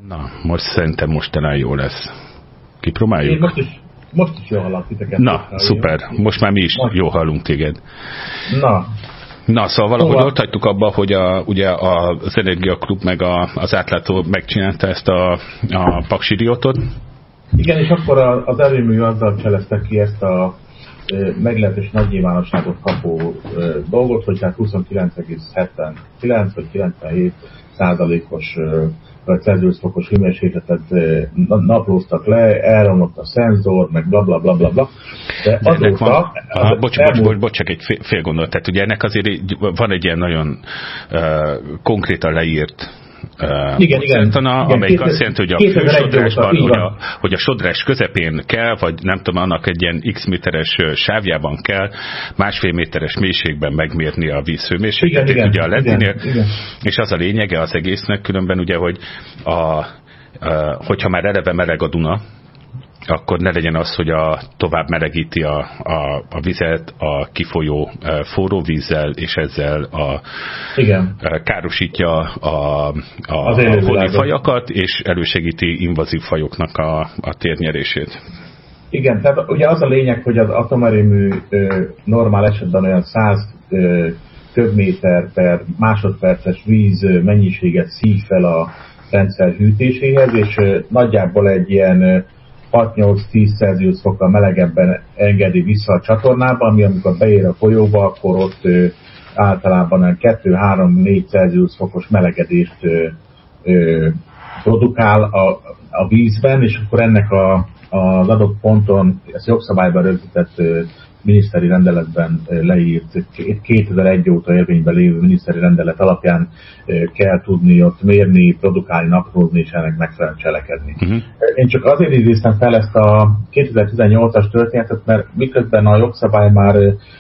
Na, szerintem most talán jó lesz. Kipróbáljuk? Én most is jól hallak titeket. Na, szuper. Most már mi is jól hallunk téged. Na, szóval valahogy ott hagytuk abba, hogy ugye az Energiaklub meg az átlátó megcsinálta ezt a Paksi Riótot. Igen, és akkor az erőmű azzal cseleztek ki ezt a meglehetős nagy nyilvánosságot kapó dolgot, hogy hát 29,79 vagy 97%-os vagy Celsius fokos hőmérsékletet naplóztak le, elromlott a szenzor, meg blablabla. Bla, bla, bla. De azóta... Bocs, csak egy fél gondolat. Tehát ugye ennek azért van egy ilyen nagyon konkrétan leírt igen, amelyik azt jelenti, hogy a fősodrásban, hogy a sodrás közepén kell, vagy nem tudom, annak egy ilyen x méteres sávjában kell 1,5 méteres mélységben megmérni a víz hőmérsékletét, ugye a leddinél, és az a lényege az egésznek különben ugye, hogy hogyha már eleve meleg a Duna, akkor ne legyen az, hogy tovább melegíti a vizet a kifolyó forró vízzel, és ezzel károsítja a fajakat, és elősegíti invazív fajoknak a térnyerését. Igen, tehát ugye az a lényeg, hogy az atomerőmű normál esetben olyan 100 köbméter per másodperces víz mennyiséget szív fel a rendszer hűtéséhez, és nagyjából egy ilyen 6-8-10 Celsius fokkal melegebben engedi vissza a csatornába, ami amikor beér a folyóba, akkor ott általában 2-3-4 Celsius fokos melegedést produkál a vízben, és akkor ennek az adott ponton, ezt jogszabályban rögzített miniszteri rendeletben leírt, 2001 óta érvényben lévő miniszteri rendelet alapján kell tudni ott mérni, produkálni, naplózni és ennek megfelelően cselekedni. Én csak azért idéztem fel ezt a 2018-as történetet, mert miközben a jogszabály már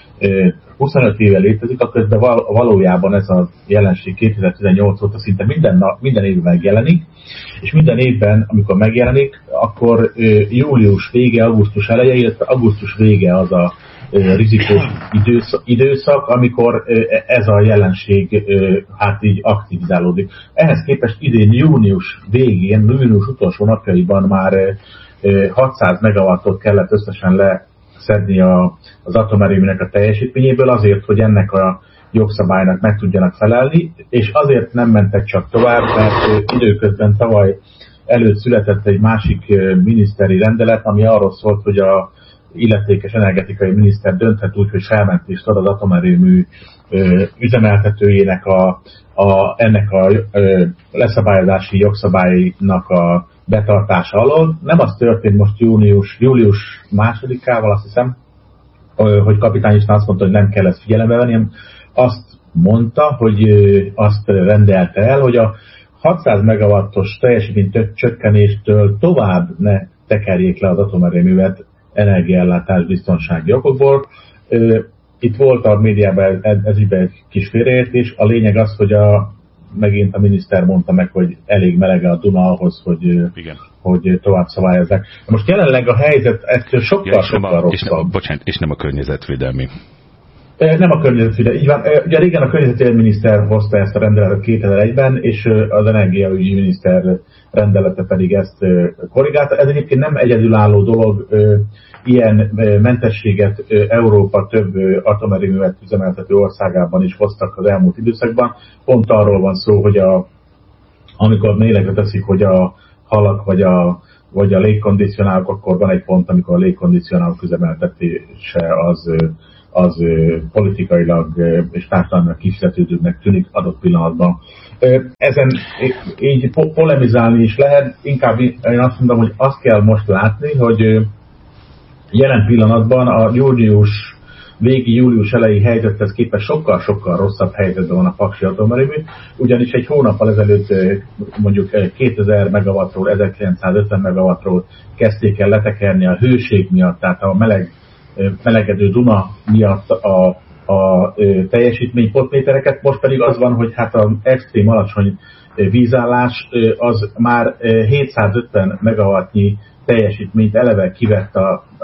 25 éve létezik, aközben valójában ez a jelenség 2018 óta szinte minden évben megjelenik, és minden évben, amikor megjelenik, akkor július vége, augusztus eleje, illetve augusztus vége az a rizikós időszak, amikor ez a jelenség hát így aktivizálódik. Ehhez képest idén június végén, június utolsó napjaiban már 600 megawattot kellett összesen leszedni az atomerőműnek a teljesítményéből azért, hogy ennek a jogszabálynak meg tudjanak felelni, és azért nem mentek csak tovább, mert időközben tavaly előtt született egy másik miniszteri rendelet, ami arról szólt, hogy a illetékes energetikai miniszter dönthet úgy, hogy felmentést ad az atomerőmű üzemeltetőjének ennek a leszabályozási jogszabálynak a betartása alól. Nem az történt most július 2-ával, azt hiszem, hogy kapitány István azt mondta, hogy nem kell ezt figyelembe venni, hanem azt mondta, hogy azt rendelte el, hogy a 600 megawattos teljesítmény csökkenéstől tovább ne tekerjék le az atomerőművet energiaellátás biztonsági okokból. Itt volt a médiában ez egy kis félreértés. A lényeg az, hogy megint a miniszter mondta meg, hogy elég melege a Duna ahhoz, hogy tovább szabályozzák. Most jelenleg a helyzet ettől sokkal rosszabb. És nem a környezetvédelmi. Nem a környezetvédelmi. Így van. Ugye régen a környezetvédelmi miniszter hozta ezt a rendeletet 2001-ben, és az energiaügyi miniszter rendelete pedig ezt korrigálta. Ez egyébként nem egyedülálló dolog, ilyen mentességet Európa több atomerőművet üzemeltető országában is hoztak az elmúlt időszakban. Pont arról van szó, hogy amikor mélegre teszik, hogy a halak vagy a légkondicionálók, akkor van egy pont, amikor a légkondicionálók üzemeltetése az politikailag és társadalmilag kifizetődőnek tűnik adott pillanatban. Ezen így polemizálni is lehet, inkább én azt mondom, hogy azt kell most látni, hogy jelen pillanatban a végi július elejé helyzethez képest sokkal rosszabb helyzetben van a Paksi atomerőmű, ugyanis egy hónappal ezelőtt mondjuk 2000 megawattról 1950 megawattról kezdték el letekerni a hőség miatt, tehát a melegedő Duna miatt a teljesítmény potmétereket, most pedig az van, hogy hát az extrém alacsony vízállás az már 750 megawattnyi teljesítményt eleve kivett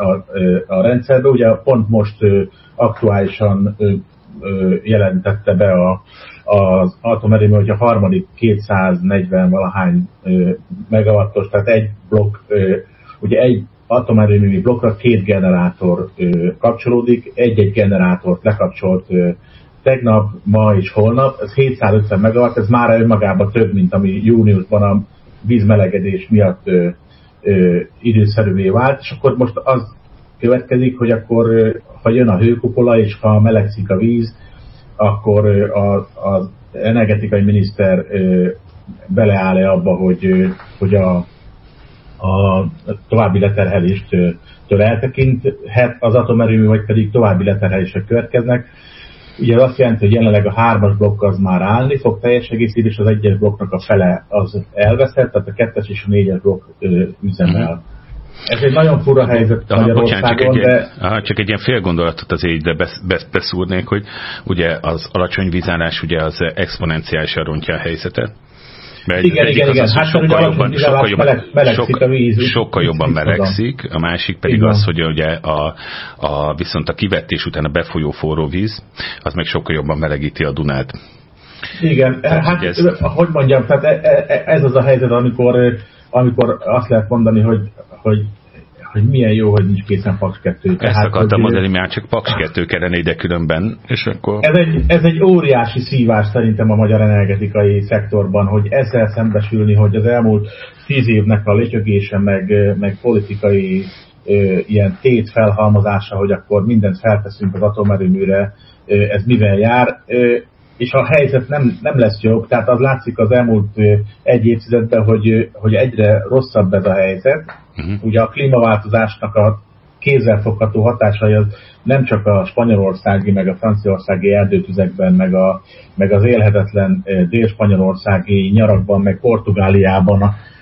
a rendszerbe. Ugye pont most aktuálisan jelentette be az atomerőmű, hogy a harmadik 240 valahány megawattos, tehát egy blokk, ugye egy atomerőmű blokkra 2 generátor kapcsolódik, egy-egy generátort lekapcsolt tegnap, ma és holnap, ez 750 megawatt, ez már önmagában több, mint ami júniusban a vízmelegedés miatt időszerűvé vált, és akkor most az következik, hogy akkor, ha jön a hőkupola, és ha melegszik a víz, akkor az energetikai miniszter beleáll-e abba, hogy a további leterhelést eltekinthet az atomerőmű, vagy pedig további leterhelések következnek. Ugye az azt jelenti, hogy jelenleg a 3-as blokk az már állni fog teljes egészében, és az 1-es blokknak a fele az elveszett, tehát a 2-es és a 4-es blokk üzemel. Ez egy nagyon fura helyzet Magyarországon, csak egy ilyen fél gondolatot azért ide beszúrnék, hogy ugye az alacsony vízállás ugye az exponenciálisan rontja a helyzetet. Igen. Hát sokkal jobban melegszik, a másik pedig az, hogy ugye viszont a kivettés után a befolyó forró víz, az meg sokkal jobban melegíti a Dunát. Igen, hát hogy mondjam, tehát ez az a helyzet, amikor azt lehet mondani, hogy milyen jó, hogy nincs készen Paks 2. Ezt akartam mondani, már csak Paks 2 kellene ide különben, és akkor... Ez egy óriási szívás szerintem a magyar energetikai szektorban, hogy ezzel szembesülni, hogy az elmúlt 10 évnek a letyögése, meg politikai ilyen tét felhalmozása, hogy akkor mindent felteszünk az atomerőműre, ez mivel jár, és a helyzet nem lesz jobb, tehát az látszik az elmúlt egy évtizedben, hogy egyre rosszabb ez a helyzet. Ugye a klímaváltozásnak a kézzelfogható hatásai az nem csak a spanyolországi, meg a franciaországi erdőtüzekben, meg az élhetetlen dél-spanyolországi nyarakban, meg Portugáliában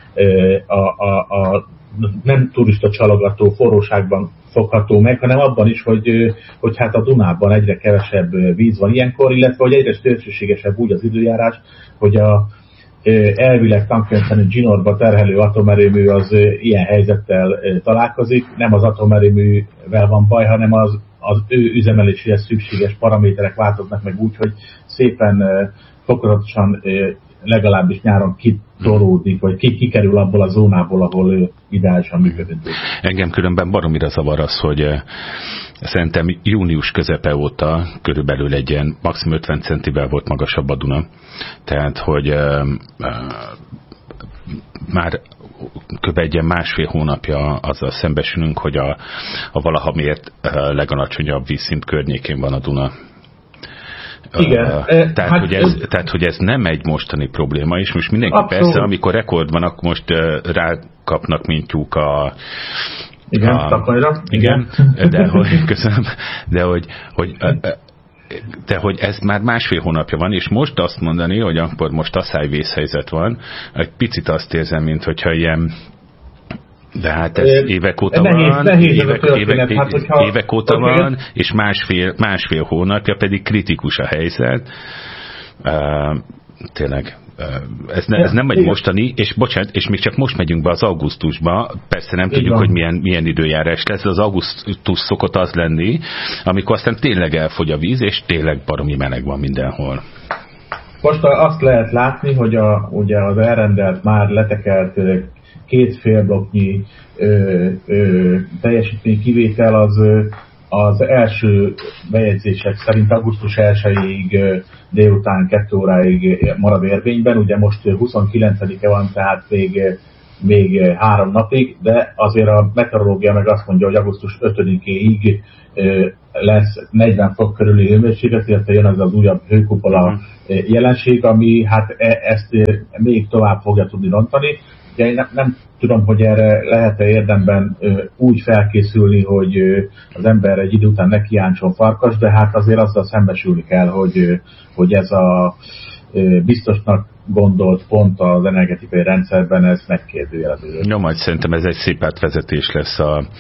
a nem turista csalogató forróságban fogható meg, hanem abban is, hogy hát a Dunában egyre kevesebb víz van ilyenkor, illetve hogy egyre szélsőségesebb úgy az időjárás, hogy a elvileg tankönyv Ginorba terhelő atomerőmű az ilyen helyzettel találkozik. Nem az atomerőművel van baj, hanem az ő üzemeléséhez szükséges paraméterek változnak meg úgy, hogy szépen fokozatosan legalábbis nyáron kitolódik, vagy kikerül abból a zónából, ahol ideálisan működik. Engem különben baromira zavar az, hogy szerintem június közepe óta körülbelül egy ilyen maximum 50 centivel volt magasabb a Duna. Tehát, hogy már kb. Egy ilyen 1,5 hónapja azzal szembesülünk, hogy a valaha mért legalacsonyabb vízszint környékén van a Duna. Igen. Tehát, hogy ez nem egy mostani probléma, és most mindenki abszolút. Persze, amikor rekord van, akkor most rákapnak mintyúk Igen. Köszönöm. De hogy ez már 1,5 hónapja van, és most azt mondani, hogy akkor most asszályvészhelyzet van, egy picit azt érzem, mintha ilyen. De hát ez évek óta van, évek óta van, és másfél hónapja pedig kritikus a helyzet. Tényleg, ez nem egy mostani, és bocsánat, és még csak most megyünk be az augusztusba, persze nem tudjuk, hogy milyen időjárás lesz, az augusztus szokott az lenni, amikor aztán tényleg elfogy a víz, és tényleg baromi meleg van mindenhol. Most azt lehet látni, hogy ugye az elrendelt, már letekelt 2 félblokknyi teljesítménykivétel az első bejegyzések szerint augusztus 1-ig délután 2 óráig marad érvényben. Ugye most 29-e van, tehát még 3 napig, de azért a meteorológia meg azt mondja, hogy augusztus 5-ig lesz 40 fok körüli hőmérséklet, illetve jön az újabb hőkupola jelenség, ami hát ezt még tovább fogja tudni rontani. Ugye én nem tudom, hogy erre lehet-e érdemben úgy felkészülni, hogy az ember egy idő után nekiáncson farkas, de hát azért azzal szembesülni kell, hogy ez a biztosnak gondolt pont az energetikai rendszerben ez megkérdőjeleződött. Jó, majd szerintem ez egy szép átvezetés lesz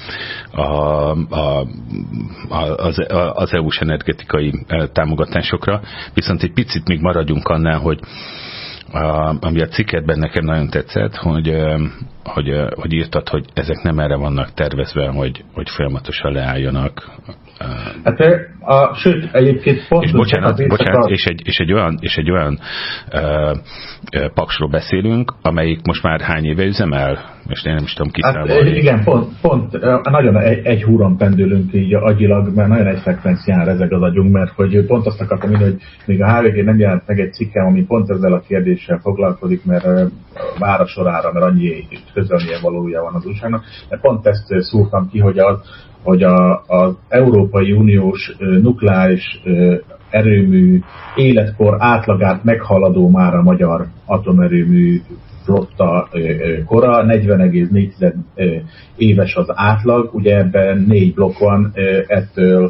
az EU-s energetikai támogatásokra. Viszont egy picit még maradjunk annál, hogy ami a cikkedben nekem nagyon tetszett, hogy hogy írtad, hogy ezek nem erre vannak tervezve, hogy folyamatosan leálljanak. Hát sőt, egyébként pont... És bocsánat, és egy olyan paksról beszélünk, amelyik most már hány éve üzemel? És én nem is tudom kiszámolni. Hát, igen, pont nagyon egy húron pendülünk így agyilag, mert nagyon egy frekvencián rezeg az agyunk, mert hogy pont azt akartam mondani, hogy még a HVG nem jelent meg egy cikkem, ami pont ezzel a kérdéssel foglalkozik, mert vár a sorára, mert annyi közölnie valója van az újságnak. De pont ezt szúrtam ki, hogy az Európai Uniós nukleáris erőmű életkor átlagát meghaladó már a magyar atomerőmű flotta kora, 40,4 éves az átlag, ugye ebben 4 blokk van, ettől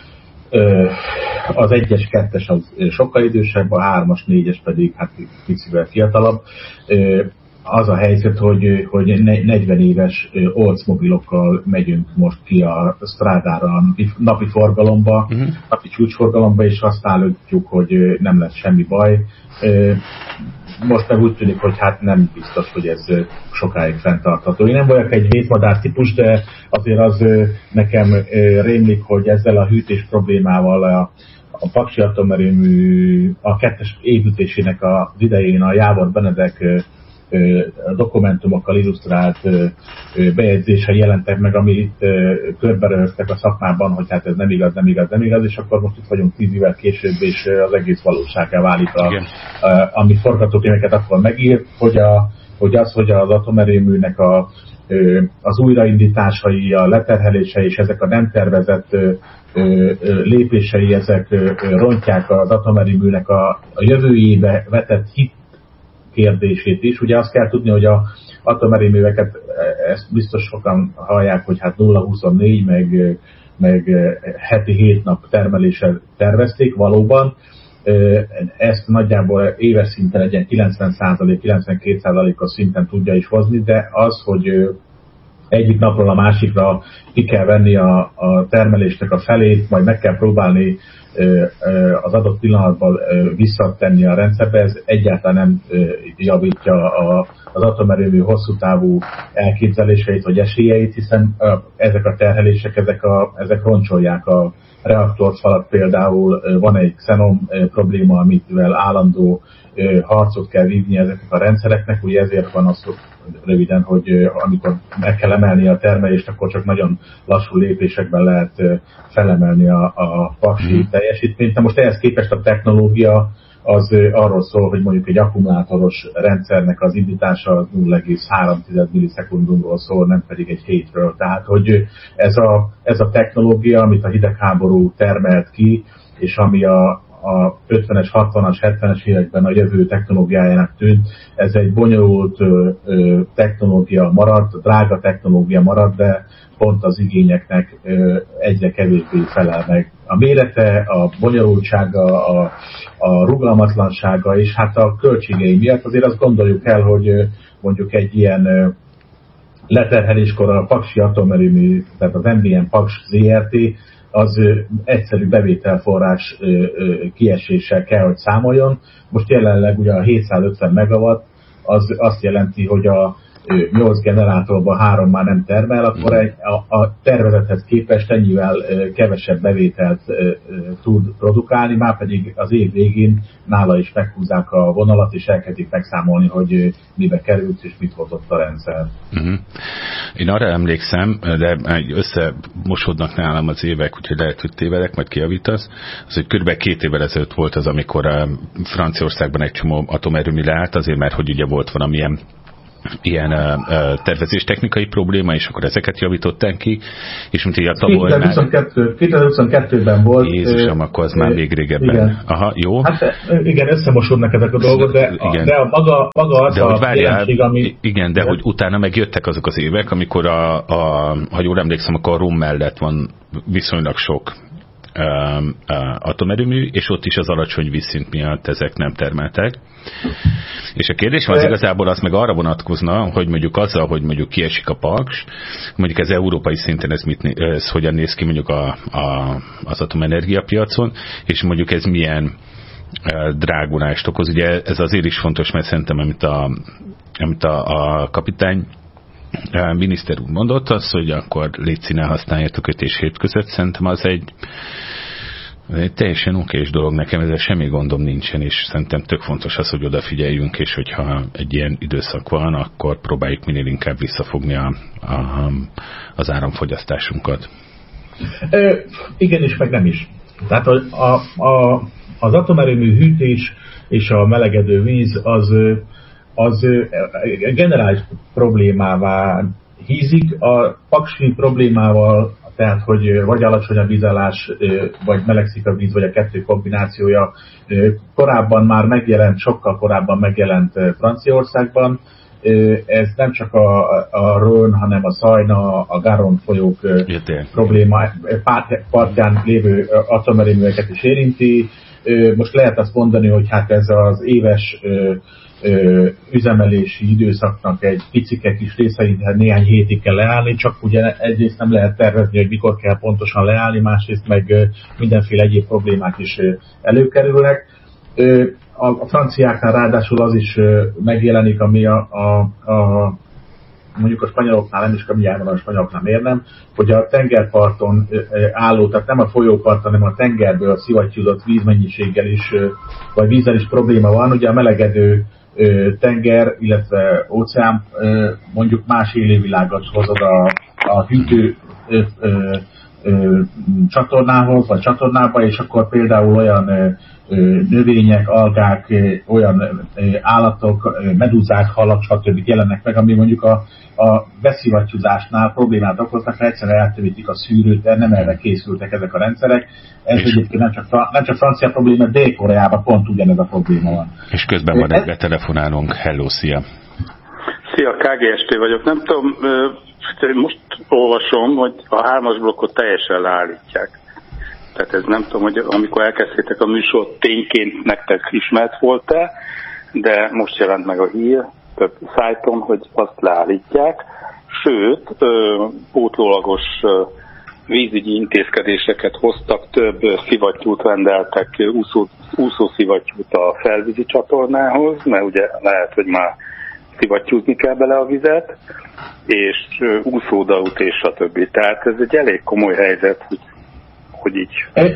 az 1-es, 2-es az sokkal idősebb, a 3-as, 4-es pedig hát picivel fiatalabb. Az a helyzet, hogy 40 éves Oldsmobilokkal megyünk most ki a strádára, napi forgalomba, napi csúcsforgalomba, és azt állítjuk, hogy nem lesz semmi baj. Most meg úgy tűnik, hogy hát nem biztos, hogy ez sokáig fenntartható. Én nem vagyok egy vétmadár típus, de azért az nekem rémlik, hogy ezzel a hűtés problémával a Paksi atomerőmű a 2-es évütésének az idején a Jávor Benedek dokumentumokkal illusztrált bejegyzései jelentek meg, amit körberöhögtek a szakmában, hogy hát ez nem igaz, és akkor most itt vagyunk 10 évvel később, és az egész valósággá válik, ami forgatókönyveket akkor megírt, hogy az atomerőműnek az újraindításai, a leterhelései és ezek a nem tervezett lépései, ezek rontják az atomerőműnek a jövőjébe vetett hit kérdését is. Ugye azt kell tudni, hogy az atomerőműveket, ezt biztos sokan hallják, hogy hát 0-24, meg heti 7 nap termeléssel tervezték, valóban. Ezt nagyjából éves szinten egy 90%-92%-os szinten tudja is hozni, de az, hogy egyik napról a másikra ki kell venni a termelésnek a felét, majd meg kell próbálni az adott pillanatban visszatenni a rendszerbe, ez egyáltalán nem javítja az atomerőmű hosszú távú elképzeléseit vagy esélyeit, hiszen ezek a terhelések, ezek roncsolják a reaktorfalat. Például van egy xenon probléma, amivel állandó harcot kell vívni ezeknek a rendszereknek, ugye ezért van az röviden, hogy amikor meg kell emelni a termelést, akkor csak nagyon lassú lépésekben lehet felemelni a paksi teljesítményt. De most ehhez képest a technológia az arról szól, hogy mondjuk egy akkumulátoros rendszernek az indítása az 0,3 millisekundumról szól, nem pedig egy hétről. Tehát, hogy ez a technológia, amit a hidegháború termelt ki, és ami a 50-es, 60-as, 70-es években a jövő technológiájának tűnt, ez egy bonyolult technológia maradt, drága technológia maradt, de pont az igényeknek egyre kevésbé felel meg. A mérete, a bonyolultsága, a rugalmatlansága és hát a költségei miatt azért azt gondoljuk el, hogy mondjuk egy ilyen leterheléskor a Paksi atomerőmű, tehát az MBM Paks ZRT, az egyszerű bevételforrás kieséssel kell, hogy számoljon. Most jelenleg ugye a 750 megawatt az azt jelenti, hogy a 8 generátorban 3 már nem termel, akkor a tervezethez képest ennyivel kevesebb bevételt tud produkálni, már pedig az év végén nála is meghúzzák a vonalat, és elkezdik megszámolni, hogy mibe került, és mit hozott a rendszer. Én arra emlékszem, de összemosodnak nálam az évek, úgyhogy lehet, hogy tévedek, majd kijavítasz, az, hogy kb. 2 évvel ezelőtt volt az, amikor Franciaországban egy csomó atomerőmű leállt, azért mert hogy ugye volt valamilyen ilyen tervezéstechnikai probléma, és akkor ezeket javították ki, és mint így a tavaly 2022-ben volt. Jézusom, akkor az már még régebben. Igen. Aha, jó. Hát igen, összemosodnak ezek a dolgok, de maga az de a jelenség, ami... Igen, de hogy utána megjöttek azok az évek, amikor ha jól emlékszem, akkor a Rom mellett van viszonylag sok atomerőmű, és ott is az alacsony vízszint miatt ezek nem termeltek. És a kérdés az igazából az meg arra vonatkozna, hogy mondjuk azzal, hogy mondjuk kiesik a Paks, mondjuk ez európai szinten ez hogyan néz ki mondjuk az atomenergiapiacon, és mondjuk ez milyen drágulást okoz. Ugye ez azért is fontos, mert szerintem, amit a kapitány miniszter úr mondott az, hogy akkor légy ne használjátok 5 és 7 között. Szerintem az egy teljesen okés dolog, nekem ezzel semmi gondom nincsen, és szerintem tök fontos az, hogy odafigyeljünk, és hogyha egy ilyen időszak van, akkor próbáljuk minél inkább visszafogni az áramfogyasztásunkat. Igen is, meg nem is. Tehát az atomerőmű hűtés és a melegedő víz az generális problémává hízik, a paksi problémával, tehát hogy vagy alacsony a vízállás, vagy melegszik a víz, vagy a kettő kombinációja korábban már megjelent, sokkal korábban megjelent Franciaországban. Ez nem csak a Rhône, hanem a Szajna, a Garonne folyók probléma partján lévő atomerőműveket is érinti. Most lehet azt mondani, hogy hát ez az éves üzemelési időszaknak egy picike kis része, néhány hétig kell leállni, csak ugye egyrészt nem lehet tervezni, hogy mikor kell pontosan leállni, másrészt meg mindenféle egyéb problémák is előkerülnek. A franciáknál ráadásul az is megjelenik, ami mondjuk a spanyoloknál nem is kamiában, a spanyoloknál miért nem, hogy a tengerparton álló, tehát nem a folyóparton, hanem a tengerből szivattyúzott vízmennyiséggel is, vagy vízzel is probléma van. Ugye a melegedő tenger, illetve óceán mondjuk más élővilágot hozod a hűtő csatornához, vagy csatornába, és akkor például olyan növények, algák, olyan állatok, medúzák, halak, stb. Jelennek meg, ami mondjuk a beszivattyúzásnál problémát okoznak, ha egyszerűen eltövítik a szűrőt, de nem erre készültek ezek a rendszerek. Ez egyébként nem csak francia probléma, Dél-Koreában pont ugyanez a probléma van. És közben van egy betelefonálunk. Hello, szia! Szia, KGST vagyok. Nem tudom, most olvasom, hogy a 3-as blokkot teljesen leállítják. Tehát ez nem tudom, hogy amikor elkezdtétek a műsort, tényként nektek ismert volt-e, de most jelent meg a hír több szájton, hogy azt leállítják. Sőt, pótlólagos vízügyi intézkedéseket hoztak, több szivattyút rendeltek, úszószivattyút a felvízi csatornához, mert ugye lehet, hogy már szivattyúzni kell bele a vizet, és úszódaut és stb. Tehát ez egy elég komoly helyzet, hogy így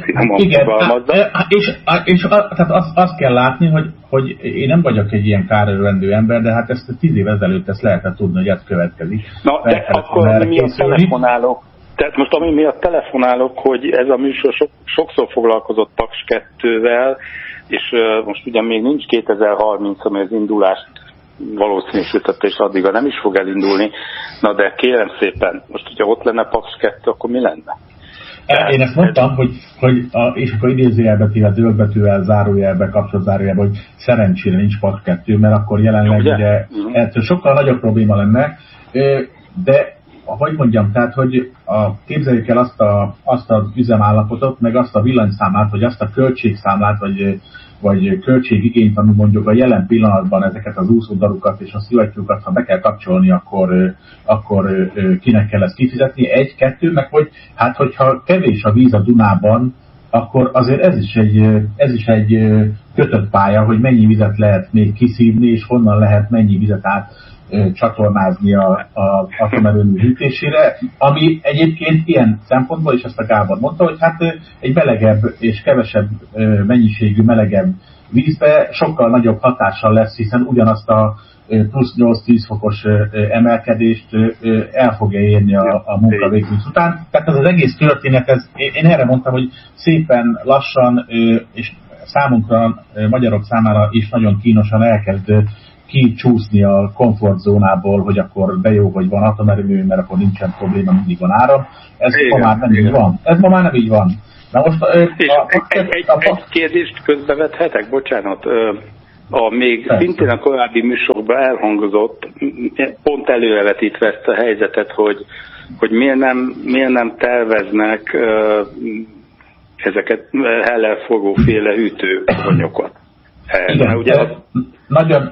tehát azt kell látni, hogy én nem vagyok egy ilyen kárörvendő ember, de hát ezt 10 év ezelőtt ezt lehetett tudni, hogy ez következik. Na, de akkor miatt telefonálok. Tehát most ami miatt telefonálok, hogy ez a műsor sokszor foglalkozott Paks 2-vel, és most ugye még nincs 2030, ami az indulást valószínűsítette, és addiga nem is fog elindulni. Na de kérem szépen, most hogyha ott lenne Paks 2, akkor mi lenne? Én ezt mondtam, és akkor idézőjelbe téve dőlbetűvel, zárójelbe, kapcsolatzárójelbe, hogy szerencsére nincs Paks 2, mert akkor jelenleg ugye ettől sokkal nagyobb probléma lenne, de hogy mondjam, tehát, hogy képzeljük el azt az üzemállapotot, meg azt a villanyszámlát, vagy azt a költségszámlát, vagy költségigényt, ami mondjuk a jelen pillanatban ezeket az úszódarukat és a szivattyúkat, ha be kell kapcsolni, akkor kinek kell ezt kifizetni, 1-2, meg hogy hát hogyha kevés a víz a Dunában, akkor azért ez is egy kötött pálya, hogy mennyi vizet lehet még kiszívni, és honnan lehet mennyi vizet csatornázni a atomerőmű hűtésére, ami egyébként ilyen szempontból is ezt a Gábor mondta, hogy hát egy melegebb és kevesebb mennyiségű melegebb vízbe sokkal nagyobb hatással lesz, hiszen ugyanazt a plusz 8-10 fokos emelkedést el fogja érni a munkavégzés után. Tehát ez az egész történet, én erre mondtam, hogy szépen lassan, és számunkra, magyarok számára is nagyon kínosan elkezd kicsúszni a komfortzónából, hogy akkor de jó, hogy van atomerőmű, mert akkor nincsen probléma, mindig van áram. Ez ma már nem így van. Na most, egy kérdést közbevethetek? Bocsánat. Még szintén a korábbi műsorban elhangzott, pont előrevetítve ezt a helyzetet, hogy miért nem terveznek ezeket hellelfogóféle hűtőkonyokat. Igen, ugye nagyon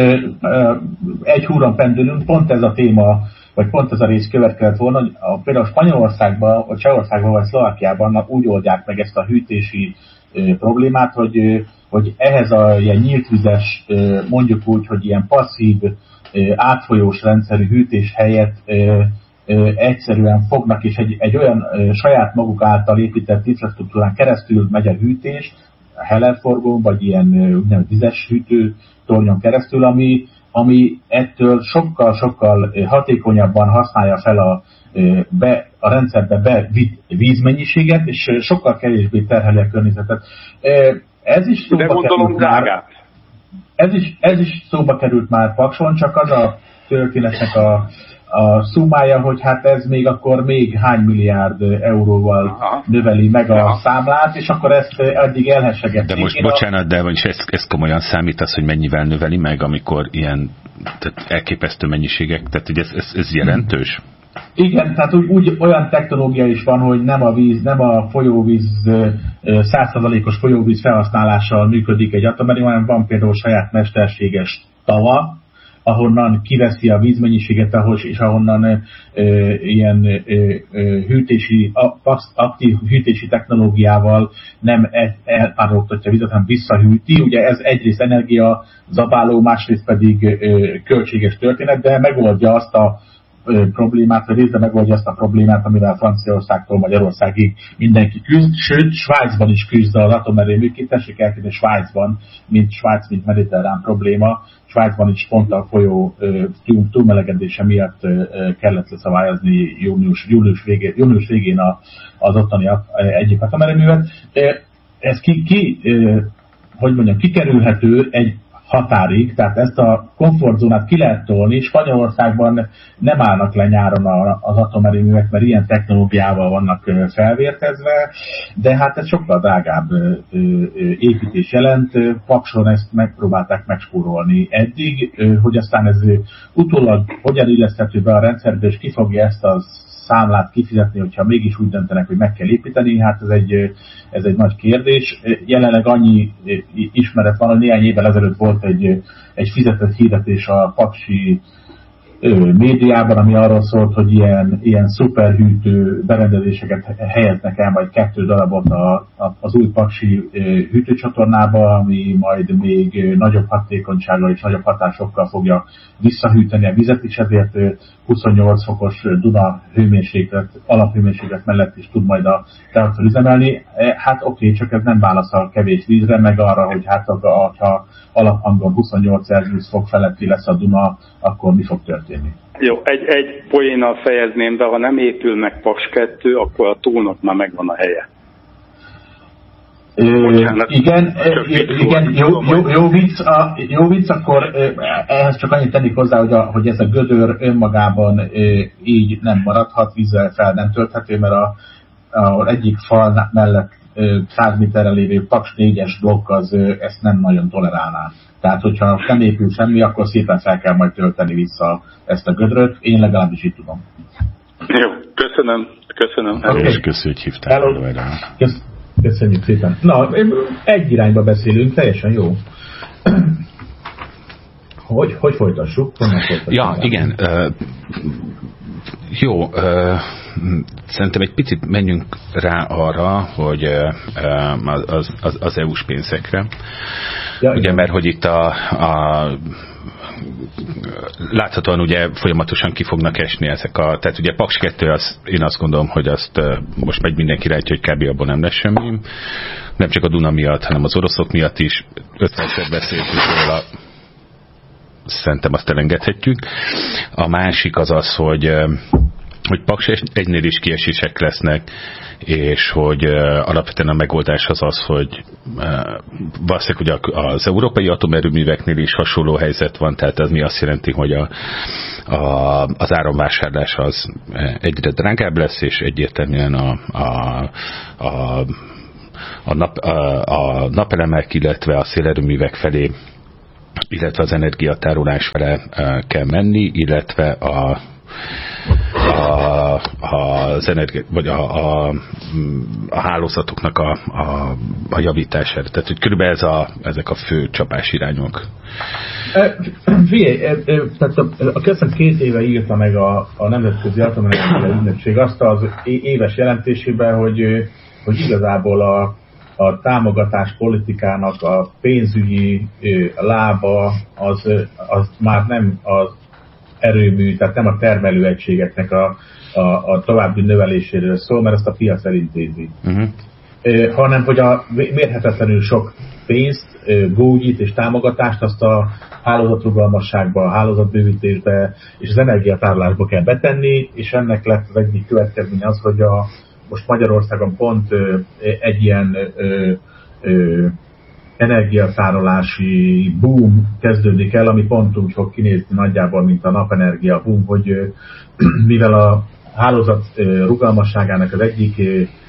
egy húron pendülünk, pont ez a téma, vagy pont ez a rész következett volna, hogy például Spanyolországban, vagy Csehországban, vagy Szlovákiában úgy oldják meg ezt a hűtési problémát, hogy hogy ehhez a ilyen nyíltvizes, mondjuk úgy, hogy ilyen passzív, átfolyós rendszerű hűtés helyett egyszerűen fognak, és egy olyan saját maguk által épített infrastruktúrán keresztül megy a hűtés, a Hellerforgón, vagy ilyen úgynevezett vizes hűtőtornyon keresztül, ami ettől sokkal hatékonyabban használja fel a rendszerbe bevitt vízmennyiséget, és sokkal kevésbé terheli a környezetet. Ez is szóba került már. Ez is szóba került már Pakson, csak az a történetnek a szumája, hogy hát ez még hány milliárd euróval növeli meg a számlát, és akkor ezt eddig elhessegették. De most bocsánat, de ez komolyan számítasz, hogy mennyivel növeli meg, amikor ilyen tehát elképesztő mennyiségek, tehát hogy ez jelentős? Igen, tehát úgy olyan technológia is van, hogy nem a folyóvíz 100%-os folyóvíz felhasználással működik egy atomerőmű, hanem van például saját mesterséges tava, ahonnan kiveszi a vízmennyiséget, és ahonnan ilyen aktív hűtési technológiával nem elpárologtatja a vizet, hanem visszahűti. Ugye ez egyrészt energia zabáló, másrészt pedig költséges történet, de megoldja azt a problémát, vagy részben megoldja azt a problémát, amivel Franciaországtól Magyarországig mindenki küzd, sőt, Svájcban is küzd az atomerőműként, tessék elképzelni Svájcban, mint mediterrán probléma. Svájcban is pont a folyó túlmelegedése miatt kellett leszabályozni június végén az ottani egyik atomerőművet. Ez kikerülhető egy határig, tehát ezt a komfortzónát ki lehet tolni. Spanyolországban nem állnak le nyáron az atomerőművek, mert ilyen technológiával vannak felvértezve, de hát ez sokkal drágább építés jelent. Pakson ezt megpróbálták megspórolni eddig, hogy aztán ez utólag hogyan illeszthető be a rendszerbe, és ki fogja ezt a számlát kifizetni, hogyha mégis úgy döntenek, hogy meg kell építeni, hát ez egy nagy kérdés. Jelenleg annyi ismeret van, hogy néhány évvel ezelőtt volt egy fizetett hirdetés a paksi médiában, ami arról szólt, hogy ilyen szuperhűtő berendezéseket helyeznek el majd 2 darabot az új paksi hűtőcsatornába, ami majd még nagyobb hatékonysággal és nagyobb hatásokkal fogja visszahűteni a vizet, és ezért 28 fokos Duna alaphőmérséklet mellett is tud majd a reaktor üzemelni. Hát oké, csak ez nem válasz a kevés vízre, meg arra, hogy hát ha alaphangon 28 Celsius fok feletti lesz a Duna, akkor mi fog történni? Jó, egy poénnal fejezném, de ha nem épül meg Paks 2, akkor a tónak már megvan a helye. Igen, jó vicc, akkor ehhez csak annyit tennék hozzá, hogy ez a gödör önmagában így nem maradhat, vízzel fel nem tölthető, mert az egyik fal mellett 100 méterre lévő Paks 4-es blokk az ezt nem nagyon tolerálná. Tehát, hogyha nem épül semmi, akkor szépen fel kell majd tölteni vissza ezt a gödröt. Én legalábbis így tudom. Jó, köszönöm. Okay. És köszönjük, hogy hívtál. Köszönjük szépen. Na, egy irányba beszélünk, teljesen jó. Hogy folytassuk? Ja, igen. Jó, szerintem egy picit menjünk rá arra, hogy az EU-s pénzekre. Ja, ugye, mert hogy itt láthatóan ugye folyamatosan ki fognak esni ezek tehát ugye Paks 2, én azt gondolom, hogy azt most megy mindenki rátja, hogy kb. Abban nem lesz semmi. Nem csak a Duna miatt, hanem az oroszok miatt is. 5-szer beszéltünk róla, szerintem azt elengedhetjük. A másik az, hogy Paks 1-nél is kiesések lesznek, és hogy alapvetően a megoldás az, hogy valószínűleg ugye az európai atomerőműveknél is hasonló helyzet van, tehát ez mi azt jelenti, hogy az áramvásárlás az egyre drágább lesz, és egyértelműen a napelemek, illetve a szélerőművek felé, illetve az energiatárolás fele kell menni, illetve az energia, vagy a hálózatoknak a javítására. Tehát, hogy körülbelül ezek a fő csapásirányok. Tehát a 2 éve írta meg a Nemzetközi Atomenergia Ügynökség azt az éves jelentésében, hogy igazából a támogatás politikának a pénzügyi lába az már nem az erőmű, tehát nem a termelőegységeknek a további növeléséről szól, mert ezt a piac elintézi. Hanem hogy a mérhetetlenül sok pénzt, gógyit és támogatást azt a hálózatrugalmasságba, a hálózatbővítésbe és az energiatárolásba kell betenni, és ennek lett az egyik következmény az, hogy most Magyarországon pont egy ilyen energiatárolási boom kezdődik el, ami pont úgy fog kinézni nagyjából, mint a napenergia boom, hogy mivel a hálózat rugalmasságának az egyik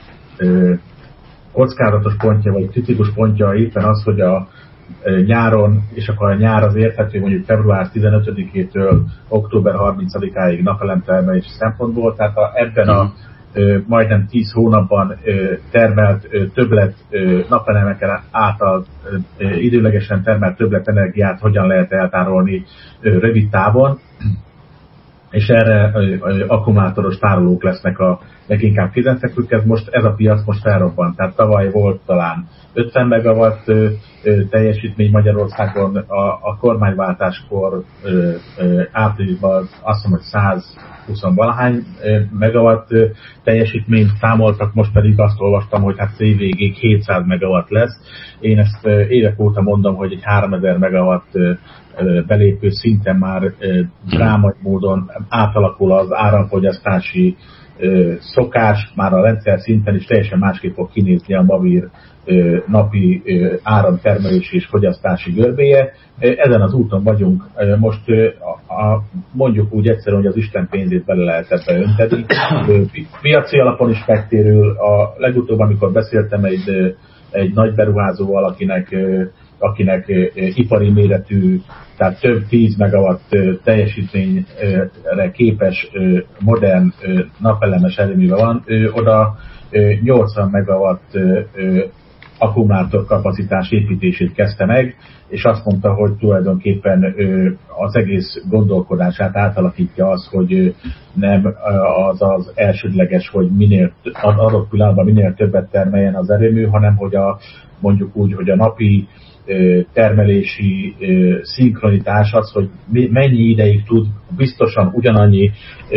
kockázatos pontja, vagy kritikus pontja éppen az, hogy a nyáron, és akkor a nyár az érthető mondjuk február 15-től október 30-áig napelemtermelés szempontból, tehát ebben a majdnem 10 hónapban termelt többlet napelemeken által időlegesen termelt többlet energiát hogyan lehet eltárolni rövid távon, és erre akkumulátoros tárolók lesznek a leginkább fizethetők. Ez a piac most felrobbant. Tehát tavaly volt talán 50 megawatt teljesítmény Magyarországon, a kormányváltáskor áprilisban azt mondom, hogy 120-valahány megawatt teljesítményt számoltak, most pedig azt olvastam, hogy hát év végéig 700 megawatt lesz. Én ezt évek óta mondom, hogy egy 3000 megawatt belépő szinten már drámai módon átalakul az áramfogyasztási szokás, már a rendszer szinten is teljesen másképp fog kinézni a Mavir napi áramtermelési és fogyasztási görbéje. Ezen az úton vagyunk. Most mondjuk úgy egyszerűen, hogy az Isten pénzét bele lehet ebbe önteni. Piaci alapon is megtérül. A legutóbb, amikor beszéltem egy nagy beruházóval, akinek ipari méretű, tehát több 10 megawatt teljesítményre képes modern napelemes erőműve van, oda 80 megawatt akkumulátor kapacitás építését kezdte meg, és azt mondta, hogy tulajdonképpen az egész gondolkodását átalakítja az, hogy nem az elsődleges, hogy az adott pillanatban minél többet termeljen az erőmű, hanem hogy mondjuk úgy, hogy a napi termelési szinkronitás az, hogy mennyi ideig tud biztosan ugyanannyi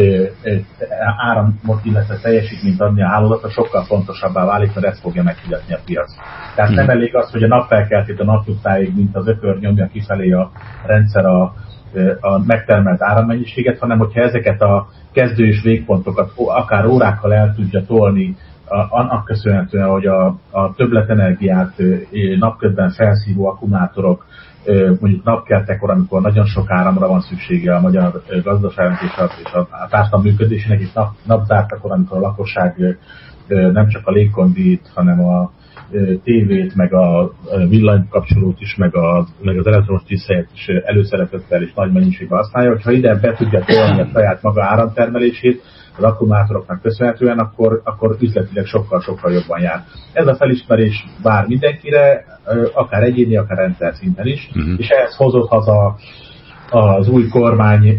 áramot, illetve teljesítményt adni a hálózatra, sokkal fontosabbá válik, mert ezt fogja megfizetni a piac. Tehát nem elég az, hogy a napfelkeltét a napnyugtáig, mint az ökör nyomja kifelé a rendszer a megtermelt árammennyiséget, hanem hogyha ezeket a kezdő és végpontokat akár órákkal el tudja tolni, annak köszönhetően, hogy a többletenergiát napközben felszívó akkumulátorok, mondjuk napkeltekor, amikor nagyon sok áramra van szüksége a magyar gazdaságnak és a társadalom működésének, és napzártakor, amikor a lakosság nem csak a légkondit, hanem a tévét, meg a villanykapcsolót is, meg az elektromos tűzhelyet is előszeretettel és nagy mennyiségben használja. Hogyha ide be tudja tolni a saját maga áramtermelését, az akkumulátoroknak köszönhetően, akkor üzletileg sokkal-sokkal jobban jár. Ez a felismerés vár mindenkire, akár egyéni, akár rendszer szinten is, és ehhez hozott haza az új kormány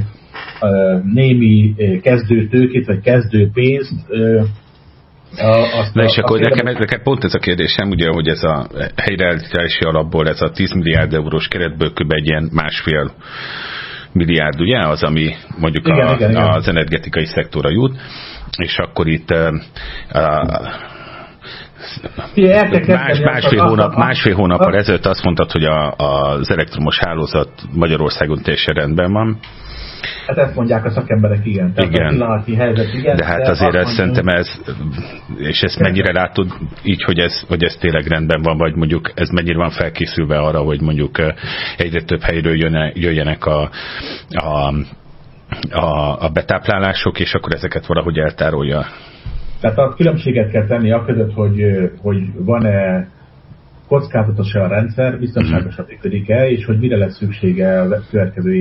némi kezdőtőkét, vagy kezdőpénzt. És akkor nekem pont ez a kérdésem, ugye, hogy ez a helyreállítási alapból, ez a 10 milliárd eurós keretből kb. Egy ilyen 1,5 milliárd, ugye, az, ami mondjuk igen. Az energetikai szektorra jut, és akkor itt másfél hónappal ezelőtt azt mondtad, hogy az elektromos hálózat Magyarországon teljesen rendben van. Hát ezt mondják a szakemberek, igen. Tehát igen. A pillanatnyi helyzet, igen. De hát azért ezt szerintem és ezt mennyire látod így, hogy ez tényleg rendben van, vagy mondjuk ez mennyire van felkészülve arra, hogy mondjuk egyre több helyről jöjjenek a betáplálások, és akkor ezeket valahogy eltárolja. Tehát a különbséget kell tenni aközött, hogy van-e kockázatos-e a rendszer, biztonságosan működik-e, és hogy mire lesz szüksége a következő